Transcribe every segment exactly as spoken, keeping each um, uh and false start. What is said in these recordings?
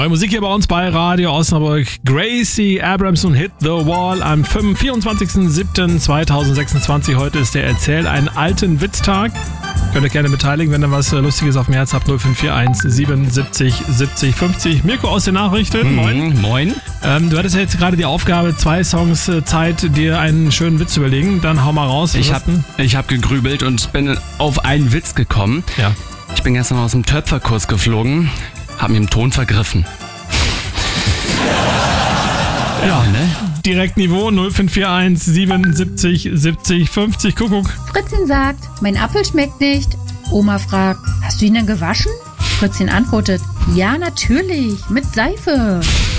Neue Musik hier bei uns bei Radio Osnabrück. Gracie Abrams und Hit the Wall am vierundzwanzigsten siebten zweitausendsechsundzwanzig. Heute ist der Erzähl einen alten Witztag. Könnt ihr gerne beteiligen, wenn ihr was Lustiges auf dem Herz habt. null fünf vier eins siebenundsiebzig siebzig fünfzig. Mirko aus den Nachrichten. Mhm, moin. Moin. Ähm, du hattest ja jetzt gerade die Aufgabe, zwei Songs äh, Zeit, dir einen schönen Witz zu überlegen. Dann hau mal raus. Ich habe hab gegrübelt und bin auf einen Witz gekommen. Ja. Ich bin gestern aus dem Töpferkurs geflogen, hab mir im Ton vergriffen. Ja, ne? Direktniveau null fünf vier eins siebenundsiebzig siebzig fünfzig. Kuckuck. Fritzchen sagt, mein Apfel schmeckt nicht. Oma fragt, hast du ihn denn gewaschen? Fritzchen antwortet, ja natürlich, mit Seife.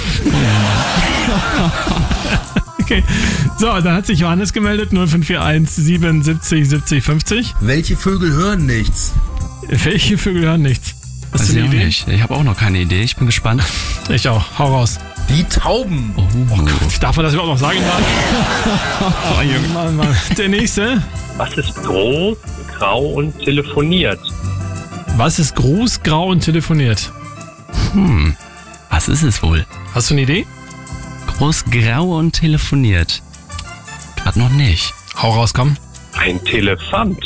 Okay, so, dann hat sich Johannes gemeldet, null fünf vier eins siebenundsiebzig siebzig fünfzig. Welche Vögel hören nichts? Welche Vögel hören nichts? Hast Weiß du ich eine auch Idee? nicht. Ich habe auch noch keine Idee. Ich bin gespannt. Ich auch. Hau raus. Die Tauben. Oh, Darf man das überhaupt noch sagen? Oh, Junge. Mann, Mann. Der nächste. Was ist groß, grau und telefoniert? Was ist groß, grau und telefoniert? Hm, was ist es wohl? Hast du eine Idee? Groß, grau und telefoniert. Gerade noch nicht. Hau raus, komm. Ein Telefant.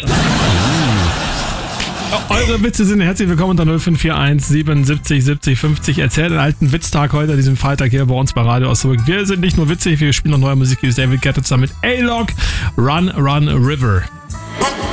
Eure Witze sind herzlich willkommen unter null fünf vier eins siebenundsiebzig siebzig fünfzig. Erzählt einen alten Witztag heute an diesem Freitag hier bei uns bei Radio Osnabrück. Wir sind nicht nur witzig, wir spielen noch neue Musik, wie David Guetta zusammen mit A-Log, Run, Run, River.